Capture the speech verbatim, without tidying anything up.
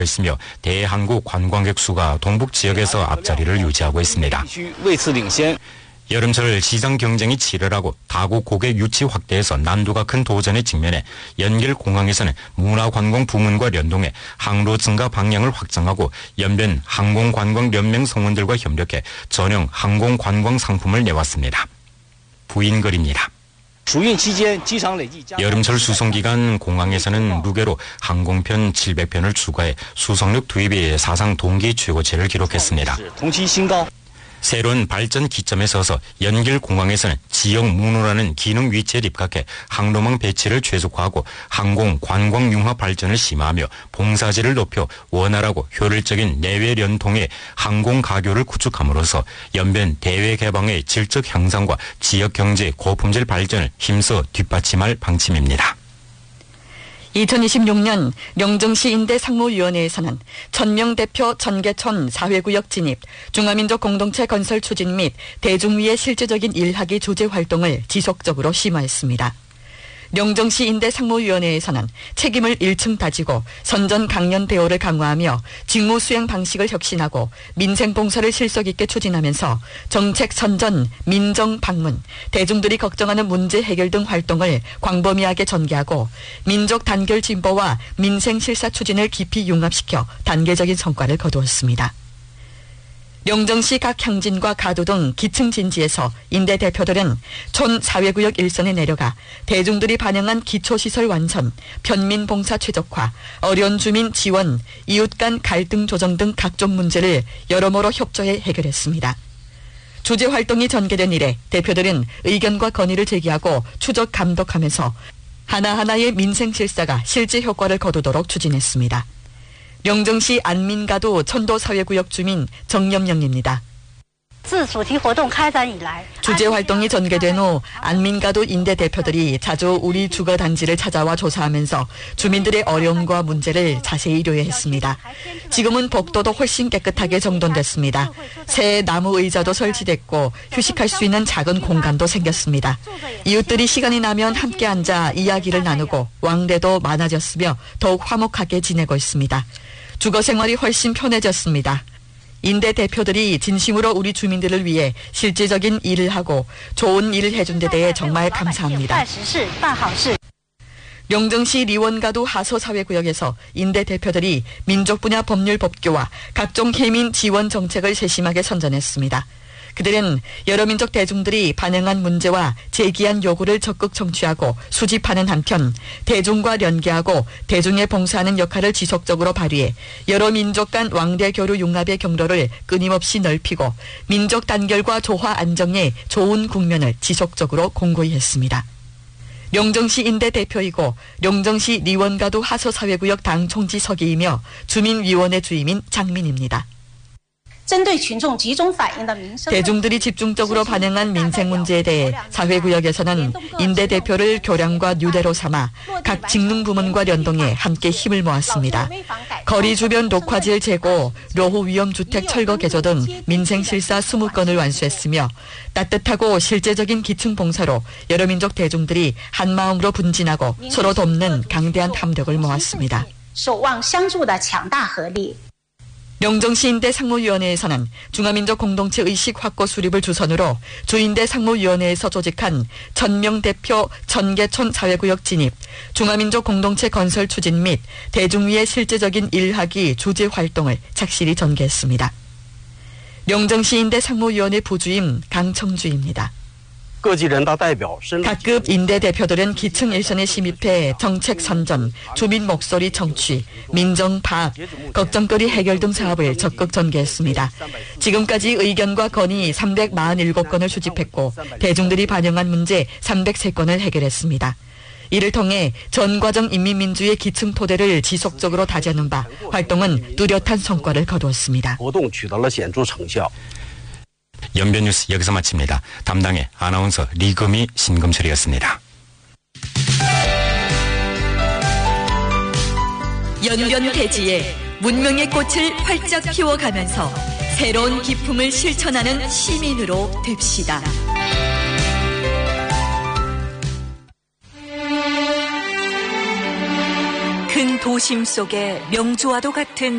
있으며 대한국 관광객 수가 동북 지역에서 앞자리를 유지하고 있습니다. 여름철 시장 경쟁이 치열하고 다국 고객 유치 확대에서 난도가 큰 도전에 직면해 연길공항에서는 문화관광 부문과 연동해 항로 증가 방향을 확장하고 연변 항공관광연맹 성원들과 협력해 전용 항공관광 상품을 내왔습니다. 부인글입니다. 여름철 수송기간 공항에서는 무게로 항공편 칠백 편을 추가해 수송력 투입이 사상 동기 최고치를 기록했습니다. 새로운 발전 기점에 서서 연길공항에서는 지역 문호라는 기능 위치에 입각해 항로망 배치를 최적화하고 항공 관광 융합 발전을 심화하며 봉사질을 높여 원활하고 효율적인 내외 연통의 항공 가교를 구축함으로써 연변 대외 개방의 질적 향상과 지역 경제 고품질 발전을 힘써 뒷받침할 방침입니다. 이천이십육 년 영정시 인대 상무위원회에서는 천명 대표 전개천 사회구역 진입, 중화민족 공동체 건설 추진 및 대중위의 실질적인 일하기 조제 활동을 지속적으로 심화했습니다. 영정시 인대 상무위원회에서는 책임을 일층 다지고 선전 강연 대오를 강화하며 직무 수행 방식을 혁신하고 민생 봉사를 실속 있게 추진하면서 정책 선전, 민정 방문, 대중들이 걱정하는 문제 해결 등 활동을 광범위하게 전개하고 민족 단결 진보와 민생 실사 추진을 깊이 융합시켜 단계적인 성과를 거두었습니다. 영정시 각 향진과 가도 등 기층 진지에서 인대 대표들은 촌 사회구역 일선에 내려가 대중들이 반영한 기초시설 완선, 편민봉사 최적화, 어려운 주민 지원, 이웃 간 갈등 조정 등 각종 문제를 여러모로 협조해 해결했습니다. 조제 활동이 전개된 이래 대표들은 의견과 건의를 제기하고 추적 감독하면서 하나하나의 민생 실사가 실제 효과를 거두도록 추진했습니다. 영정시 안민가도 천도사회구역 주민 정염영입니다. 주제 활동이 전개된 후 안민가도 인대 대표들이 자주 우리 주거단지를 찾아와 조사하면서 주민들의 어려움과 문제를 자세히 요해했습니다. 지금은 복도도 훨씬 깨끗하게 정돈됐습니다. 새 나무 의자도 설치됐고 휴식할 수 있는 작은 공간도 생겼습니다. 이웃들이 시간이 나면 함께 앉아 이야기를 나누고 왕래도 많아졌으며 더욱 화목하게 지내고 있습니다. 주거 생활이 훨씬 편해졌습니다. 인대 대표들이 진심으로 우리 주민들을 위해 실질적인 일을 하고 좋은 일을 해준 데 대해 정말 감사합니다. 영정시 리원가도 하서사회구역에서 인대 대표들이 민족 분야 법률 법규와 각종 해민 지원 정책을 세심하게 선전했습니다. 그들은 여러 민족 대중들이 반영한 문제와 제기한 요구를 적극 청취하고 수집하는 한편 대중과 연계하고 대중에 봉사하는 역할을 지속적으로 발휘해 여러 민족 간 왕래 교류 융합의 경로를 끊임없이 넓히고 민족 단결과 조화 안정의 좋은 국면을 지속적으로 공고히 했습니다. 영정시 인대 대표이고 영정시 리원가도 하서사회구역 당 총지서기이며 주민위원회 주임인 장민입니다. 대중들이 집중적으로 반영한 민생 문제에 대해 사회구역에서는 인대 대표를 교량과 뉴대로 삼아 각 직능부문과 연동해 함께 힘을 모았습니다. 거리 주변 녹화질 제고, 노후 위험 주택 철거 개조 등 민생 실사 이십 건을 완수했으며 따뜻하고 실제적인 기층 봉사로 여러 민족 대중들이 한마음으로 분진하고 서로 돕는 강대한 합력을 모았습니다. 영정시 인대 상무위원회에서는 중화민족 공동체 의식 확고 수립을 주선으로 주인대 상무위원회에서 조직한 천명 대표 전개촌 사회구역 진입, 중화민족 공동체 건설 추진 및 대중위의 실제적인 일하기 주재 활동을 착실히 전개했습니다. 영정시 인대 상무위원회 부주임 강청주입니다. 각급 인대 대표들은 기층 일선에 심입해 정책 선전, 주민 목소리 청취, 민정 파악, 걱정거리 해결 등 사업을 적극 전개했습니다. 지금까지 의견과 건의 삼백사십칠 건을 수집했고 대중들이 반영한 문제 삼백삼 건을 해결했습니다. 이를 통해 전 과정 인민민주의 기층 토대를 지속적으로 다지는 바 활동은 뚜렷한 성과를 거두었습니다. 연변뉴스 여기서 마칩니다. 담당의 아나운서 리금희 신금철이었습니다. 연변대지에 문명의 꽃을 활짝 피워가면서 새로운 기품을 실천하는 시민으로 됩시다. 큰 도심 속의 명조와도 같은